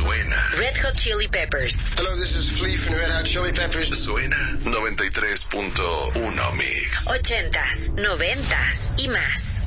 Suena. Red Hot Chili Peppers. Hello, this is Flea from Red Hot Chili Peppers. Suena 93.1 Mix. 80s, 90s y más.